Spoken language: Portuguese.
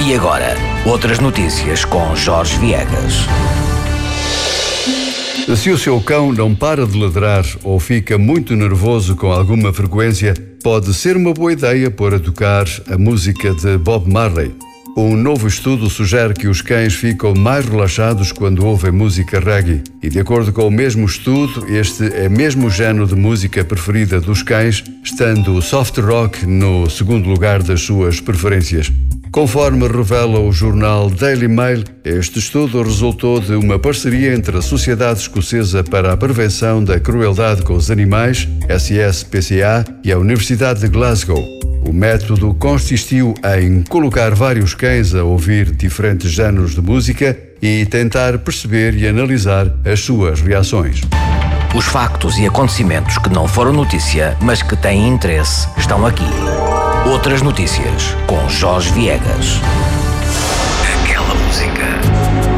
E agora, outras notícias com Jorge Viegas. Se o seu cão não para de ladrar ou fica muito nervoso com alguma frequência, pode ser uma boa ideia pôr a tocar a música de Bob Marley. Um novo estudo sugere que os cães ficam mais relaxados quando ouvem música reggae. E de acordo com o mesmo estudo, este é mesmo o género de música preferida dos cães, estando o soft rock no segundo lugar das suas preferências. Conforme revela o jornal Daily Mail, este estudo resultou de uma parceria entre a Sociedade Escocesa para a Prevenção da Crueldade com os Animais, SSPCA, e a Universidade de Glasgow. O método consistiu em colocar vários cães a ouvir diferentes géneros de música e tentar perceber e analisar as suas reações. Os factos e acontecimentos que não foram notícia, mas que têm interesse, estão aqui. Outras notícias com Jorge Viegas.